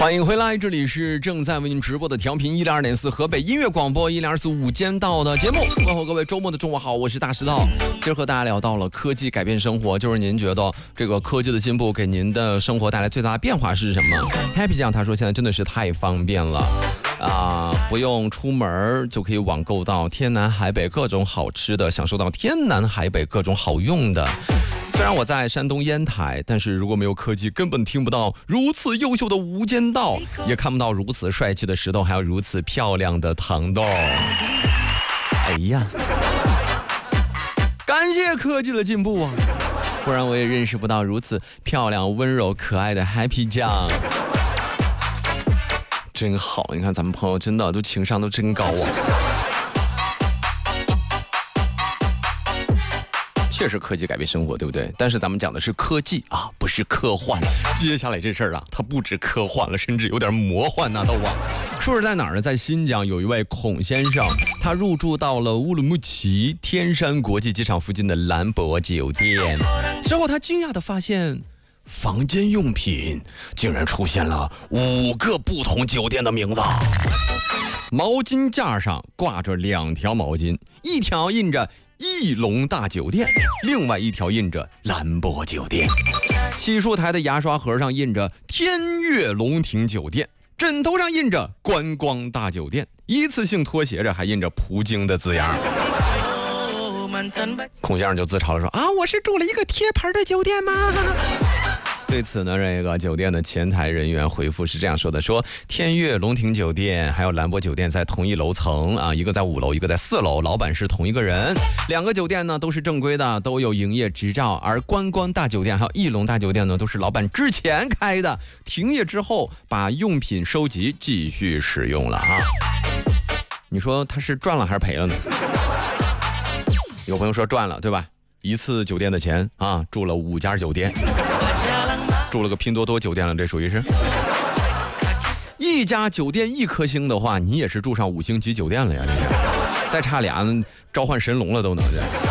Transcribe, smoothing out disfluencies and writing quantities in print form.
欢迎回来，这里是正在为您直播的调频102.4河北音乐广播102.4午间到的节目。问候各位周末的中午好，我是大石头。今儿和大家聊到了科技改变生活，就是您觉得这个科技的进步给您的生活带来最大的变化是什么 ？Happy 酱他说现在真的是太方便了。不用出门就可以网购到天南海北各种好吃的，享受到天南海北各种好用的。虽然我在山东烟台，但是如果没有科技，根本听不到如此优秀的无间道，也看不到如此帅气的石头，还有如此漂亮的糖豆。哎呀，感谢科技的进步啊，不然我也认识不到如此漂亮、温柔、可爱的 Happy 酱。真好，你看咱们朋友真的都情商都真高啊。确实科技改变生活，对不对？但是咱们讲的是科技啊，不是科幻。接下来这事儿啊，它不止科幻了，甚至有点魔幻那都啊。说是在哪儿呢？在新疆有一位孔先生，他入住到了乌鲁木齐天山国际机场附近的兰博酒店，之后他惊讶地发现，房间用品竟然出现了5个不同酒店的名字。毛巾架上挂着2条毛巾，一条印着翼龙大酒店，另外一条印着兰博酒店。洗漱台的牙刷盒上印着天悦龙庭酒店，枕头上印着观光大酒店，一次性拖鞋上还印着葡京的字样。孔先生就自嘲了说啊，我是住了一个贴牌的酒店吗？对此呢，这个酒店的前台人员回复是这样说的，说天悦龙庭酒店还有兰博酒店在同一楼层啊，一个在5楼，一个在4楼，老板是同一个人，2个酒店呢都是正规的，都有营业执照，而观光大酒店还有翼龙大酒店呢都是老板之前开的，停业之后把用品收集继续使用了啊。你说他是赚了还是赔了呢？有朋友说赚了，对吧？一次酒店的钱啊，住了5家酒店，住了个拼多多酒店了，这属于是一家酒店1颗星的话，你也是住上5星级酒店了呀，这是再差俩召唤神龙了都能。